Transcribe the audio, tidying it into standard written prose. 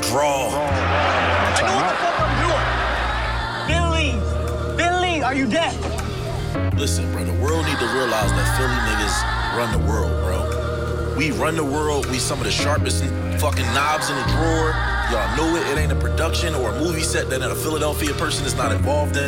draw. I know what the fuck I'm doing. Billy, are you deaf? Listen, bro, the world need to realize that Philly niggas run the world, bro. We run the world. We some of the sharpest fucking knobs in the drawer. Y'all know it. It ain't a production or a movie set that a Philadelphia person is not involved in.